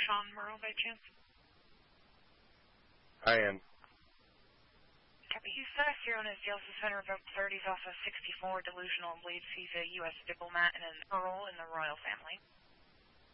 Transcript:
Sean Merle by chance? I am. Copy. He's here on his jail suspender revoked 30s off of 64, delusional and believes he's a U.S. diplomat and an earl in the royal family.